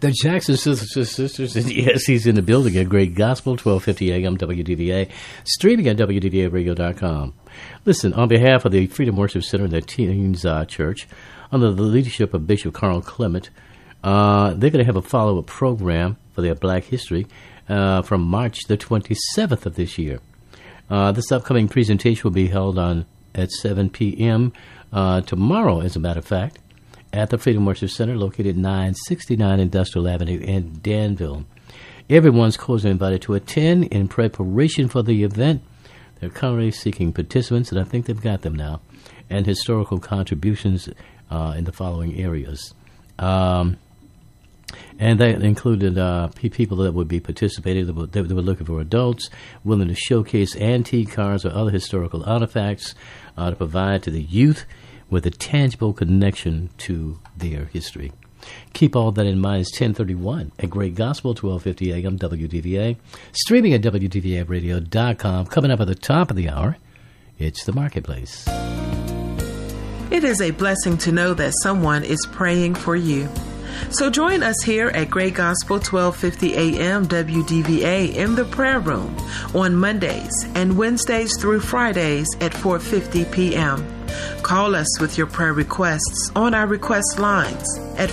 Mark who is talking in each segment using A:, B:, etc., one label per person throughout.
A: The Jackson Sisters, yes, he's in the building at Great Gospel, 1250 AM WDVA, streaming at WDVAradio.com. Listen, on behalf of the Freedom Worship Center and the Teens Church, under the leadership of Bishop Carl Clement, they're going to have a follow-up program for their Black History from March the 27th of this year. This upcoming presentation will be held at 7 p.m. Tomorrow, as a matter of fact, at the Freedom Worship Center, located 969 Industrial Avenue in Danville. Everyone's cordially invited to attend in preparation for the event. They're currently seeking participants, and I think they've got them now, and historical contributions in the following areas. And that included people that would be participating. They were looking for adults willing to showcase antique cars or other historical artifacts to provide to the youth with a tangible connection to their history. Keep all that in mind. It's 1031 at Great Gospel, 1250 AM WDVA, streaming at WDVAradio.com. Coming up at the top of the hour, it's The Marketplace.
B: It is a blessing to know that someone is praying for you. So join us here at Great Gospel 1250 AM WDVA in the prayer room on Mondays and Wednesdays through Fridays at 4:50 p.m. Call us with your prayer requests on our request lines at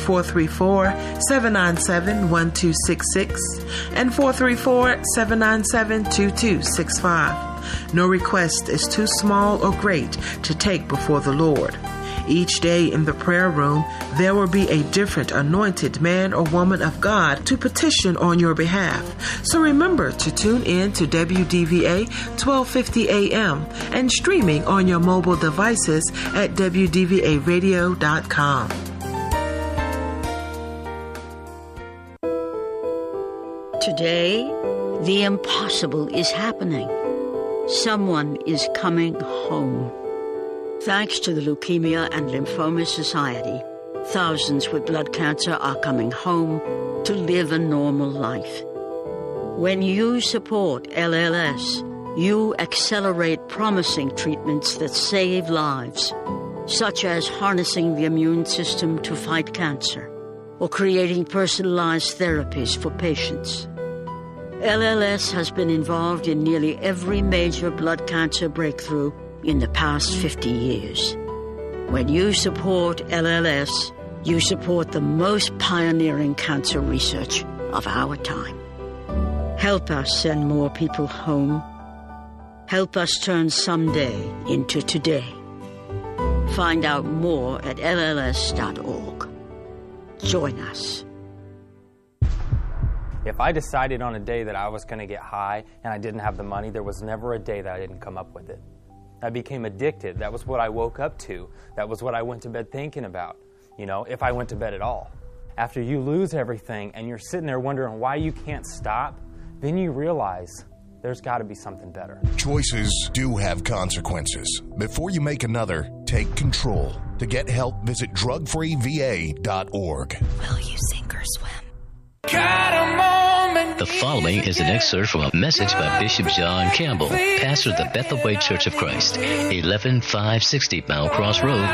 B: 434-797-1266 and 434-797-2265. No request is too small or great to take before the Lord. Each day in the prayer room, there will be a different anointed man or woman of God to petition on your behalf. So remember to tune in to WDVA 1250 AM and streaming on your mobile devices at WDVAradio.com.
C: Today, the impossible is happening. Someone is coming home. Thanks to the Leukemia and Lymphoma Society, thousands with blood cancer are coming home to live a normal life. When you support LLS, you accelerate promising treatments that save lives, such as harnessing the immune system to fight cancer or creating personalized therapies for patients. LLS has been involved in nearly every major blood cancer breakthrough in the past 50 years. When you support LLS, you support the most pioneering cancer research of our time. Help us send more people home. Help us turn someday into today. Find out more at lls.org. Join us.
D: If I decided on a day that I was going to get high and I didn't have the money, there was never a day that I didn't come up with it. I became addicted. That was what I woke up to. That was what I went to bed thinking about, if I went to bed at all. After you lose everything and you're sitting there wondering why you can't stop, then you realize there's got to be something better.
E: Choices do have consequences. Before you make another, take control. To get help, visit drugfreeva.org.
F: Will you sink or swim?
G: The following is an excerpt from a message by Bishop John Campbell, pastor of the Bethel Way Church of Christ, 11560 Mount Cross Road,